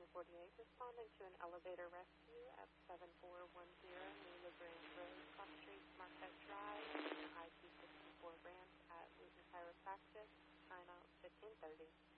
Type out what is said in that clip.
48, responding to an elevator rescue at 7410 New LaGrange Road, Cross Street, Marquette Drive, IP-64 branch at Wheaton Chiropractic, time out 15:30.